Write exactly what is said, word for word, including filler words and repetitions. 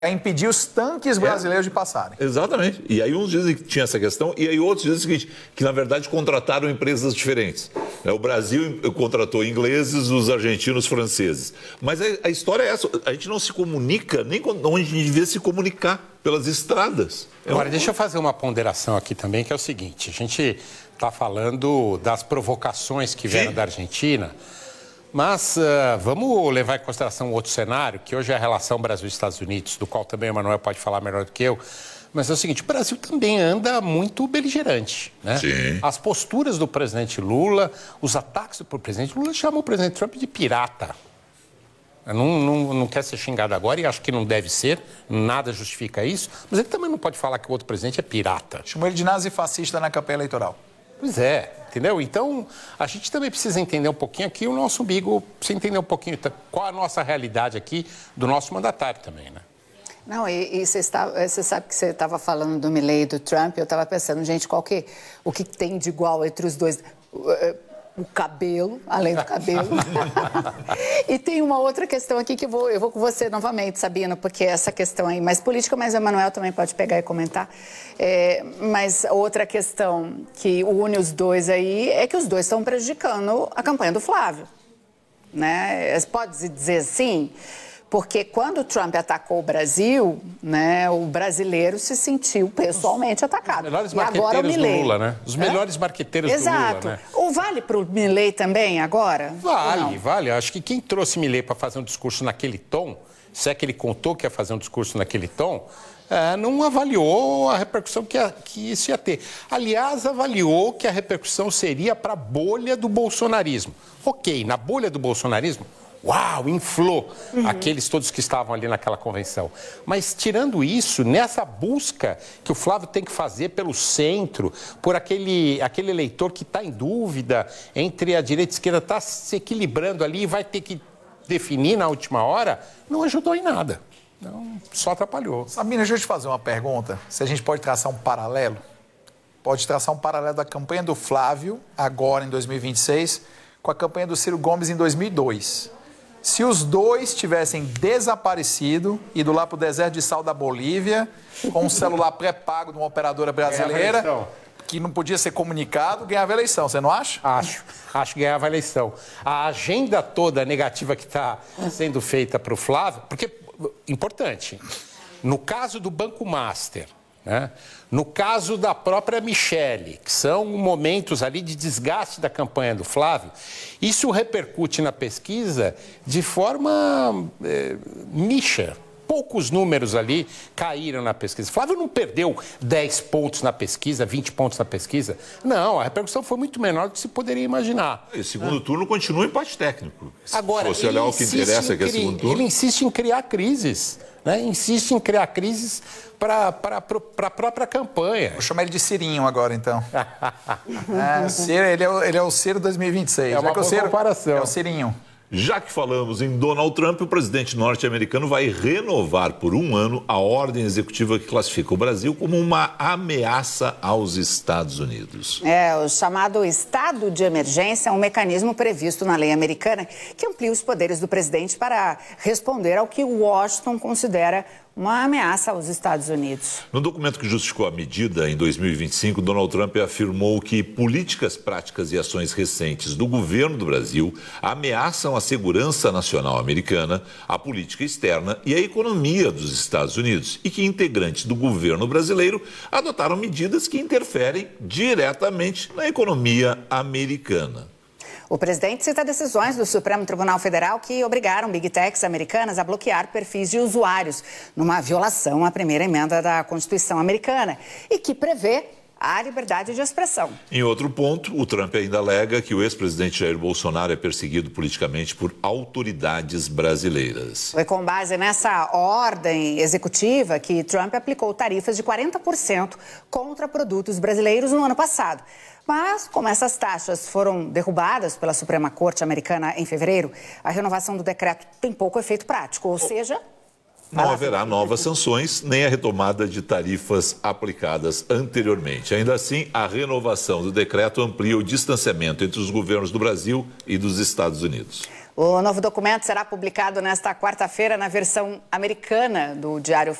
É impedir os tanques brasileiros é, de passarem. Exatamente. E aí uns dizem que tinha essa questão, e aí outros dizem o seguinte, que na verdade contrataram empresas diferentes. O Brasil contratou ingleses, os argentinos franceses. Mas a, a história é essa, a gente não se comunica nem onde a gente devia se comunicar, pelas estradas. É Agora, um... deixa eu fazer uma ponderação aqui também, que é o seguinte, a gente está falando das provocações que vieram Sim. da Argentina, mas uh, vamos levar em consideração um outro cenário, que hoje é a relação Brasil-Estados Unidos, do qual também o Emanuel pode falar melhor do que eu. Mas é o seguinte, o Brasil também anda muito beligerante, né? Sim. As posturas do presidente Lula, os ataques do presidente Lula chamam o presidente Trump de pirata. Não, não, não quer ser xingado agora e acho que não deve ser, nada justifica isso, mas ele também não pode falar que o outro presidente é pirata. Chamou ele de nazifascista na campanha eleitoral. Pois é, entendeu? Então, a gente também precisa entender um pouquinho aqui o nosso umbigo, precisa entender um pouquinho qual a nossa realidade aqui do nosso mandatário também, né? Não, e, e você, está, você sabe que você estava falando do Milei e do Trump, eu estava pensando, gente, qual que, o que tem de igual entre os dois? O cabelo, além do cabelo. E tem uma outra questão aqui que eu vou, eu vou com você novamente, Sabina, porque essa questão aí mais política, mas o Emanuel também pode pegar e comentar. É, mas outra questão que une os dois aí é que os dois estão prejudicando a campanha do Flávio. Né? Pode-se dizer assim, porque quando o Trump atacou o Brasil, né, o brasileiro se sentiu pessoalmente atacado. Os melhores e agora o marqueteiros do Lula, né? Os melhores é? marqueteiros Exato. do Lula, né? Ou vale para o Milei também agora? Vale, vale. Acho que quem trouxe Milei para fazer um discurso naquele tom, se é que ele contou que ia fazer um discurso naquele tom, é, não avaliou a repercussão que, a, que isso ia ter. Aliás, avaliou que a repercussão seria para a bolha do bolsonarismo. Ok, na bolha do bolsonarismo, uau, inflou uhum. aqueles todos que estavam ali naquela convenção. Mas, tirando isso, nessa busca que o Flávio tem que fazer pelo centro, por aquele, aquele eleitor que está em dúvida entre a direita e a esquerda, está se equilibrando ali e vai ter que definir na última hora, não ajudou em nada. Não, só atrapalhou. Sabina, deixa eu te fazer uma pergunta. Se a gente pode traçar um paralelo, pode traçar um paralelo da campanha do Flávio, agora em dois mil e vinte e seis, com a campanha do Ciro Gomes em dois mil e dois. Se os dois tivessem desaparecido, ido lá para o deserto de sal da Bolívia, com um celular pré-pago de uma operadora brasileira, que não podia ser comunicado, ganhava a eleição, você não acha? Acho, acho que ganhava a eleição. A agenda toda negativa que está sendo feita para o Flávio, porque, importante, no caso do Banco Master, né? No caso da própria Michele, que são momentos ali de desgaste da campanha do Flávio, isso repercute na pesquisa de forma é, nicha. Poucos números ali caíram na pesquisa. Flávio não perdeu dez pontos na pesquisa, vinte pontos na pesquisa. Não, a repercussão foi muito menor do que se poderia imaginar. E o segundo ah. turno continua empate técnico. Agora, se você olhar o que interessa, que é o segundo turno. Ele insiste em criar crises, né? Insiste em criar crises para a própria campanha. Vou chamar ele de Cirinho agora, então. é, Ciro, ele, é o, ele é o Ciro dois mil e vinte e seis. É uma boa Ciro, comparação. É o Cirinho. Já que falamos em Donald Trump, o presidente norte-americano vai renovar por um ano a ordem executiva que classifica o Brasil como uma ameaça aos Estados Unidos. É, o chamado estado de emergência é um mecanismo previsto na lei americana que amplia os poderes do presidente para responder ao que Washington considera uma ameaça aos Estados Unidos. No documento que justificou a medida, em dois mil e vinte e cinco, Donald Trump afirmou que políticas, práticas e ações recentes do governo do Brasil ameaçam a segurança nacional americana, a política externa e a economia dos Estados Unidos e que integrantes do governo brasileiro adotaram medidas que interferem diretamente na economia americana. O presidente cita decisões do Supremo Tribunal Federal que obrigaram Big Techs americanas a bloquear perfis de usuários, numa violação à primeira emenda da Constituição americana, e que prevê a liberdade de expressão. Em outro ponto, o Trump ainda alega que o ex-presidente Jair Bolsonaro é perseguido politicamente por autoridades brasileiras. Foi com base nessa ordem executiva que Trump aplicou tarifas de quarenta por cento contra produtos brasileiros no ano passado. Mas, como essas taxas foram derrubadas pela Suprema Corte americana em fevereiro, a renovação do decreto tem pouco efeito prático, ou seja... Não haverá novas sanções, nem a retomada de tarifas aplicadas anteriormente. Ainda assim, a renovação do decreto amplia o distanciamento entre os governos do Brasil e dos Estados Unidos. O novo documento será publicado nesta quarta-feira na versão americana do Diário